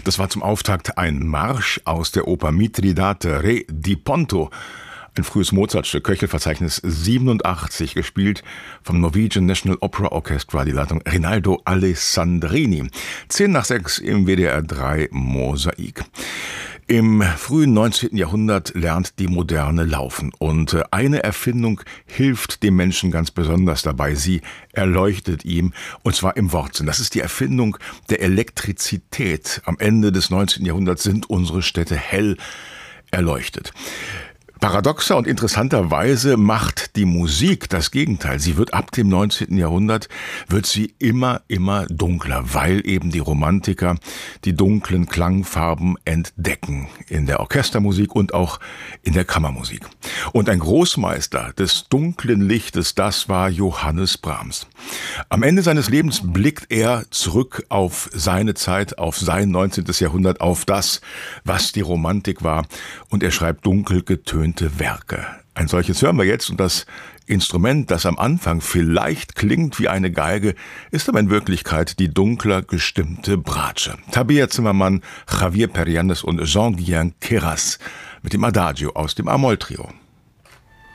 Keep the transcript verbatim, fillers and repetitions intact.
Das war zum Auftakt ein Marsch aus der Oper Mithridate, Re di Ponto. Ein frühes Mozartstück, Köchelverzeichnis siebenundachtzig, gespielt vom Norwegian National Opera Orchestra, die Leitung Rinaldo Alessandrini. Zehn nach sechs im W D R drei Mosaik. Im frühen neunzehnten Jahrhundert lernt die Moderne laufen und eine Erfindung hilft dem Menschen ganz besonders dabei. Sie erleuchtet ihm, und zwar im Wortsinn. Das ist die Erfindung der Elektrizität. Am Ende des neunzehnten Jahrhunderts sind unsere Städte hell erleuchtet. Paradoxer und interessanterweise macht die Musik das Gegenteil. Sie wird ab dem neunzehnten Jahrhundert, wird sie immer, immer dunkler, weil eben die Romantiker die dunklen Klangfarben entdecken in der Orchestermusik und auch in der Kammermusik. Und ein Großmeister des dunklen Lichtes, das war Johannes Brahms. Am Ende seines Lebens blickt er zurück auf seine Zeit, auf sein neunzehntes Jahrhundert, auf das, was die Romantik war, und er schreibt dunkel getönte Werke. Ein solches hören wir jetzt, und das Instrument, das am Anfang vielleicht klingt wie eine Geige, ist aber in Wirklichkeit die dunkler gestimmte Bratsche. Tabea Zimmermann, Javier Perianes und Jean-Guillain Queyras mit dem Adagio aus dem A-Moll-Trio.